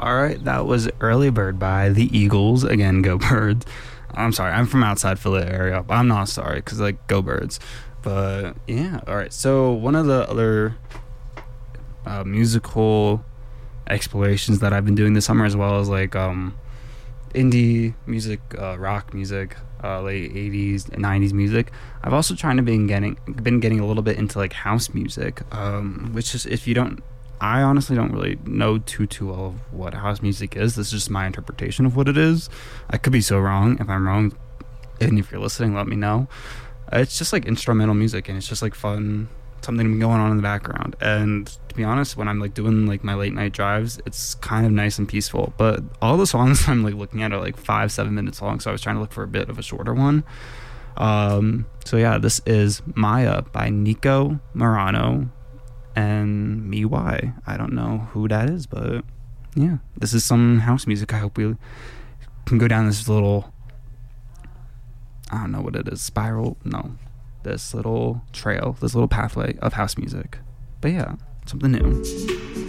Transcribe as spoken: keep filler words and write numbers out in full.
All right, that was Early Bird by the Eagles. Again, go Birds. I'm sorry, I'm from outside Philly area, but I'm not sorry because, like, go Birds. But, yeah, all right. So, one of the other uh, musical explorations that I've been doing this summer, as well as, like, um, indie music, uh, rock music, uh, late eighties and nineties music. I've also trying to been getting been getting a little bit into like house music, um, which is, if you don't, I honestly don't really know too too well of what house music is. This is just my interpretation of what it is. I could be so wrong. If I'm wrong, and if you're listening, let me know. Uh, it's just like instrumental music, and it's just like fun, something going on in the background. And to be honest, when I'm like doing like my late night drives, it's kind of nice and peaceful. But all the songs I'm like looking at are like five seven minutes long, so I was trying to look for a bit of a shorter one. Um so yeah, this is Maya by Nico Morano and Miwai. I don't know who that is, but yeah, this is some house music. I hope we can go down this little, I don't know what it is, spiral, no, this little trail, this little pathway of house music. But yeah, something new.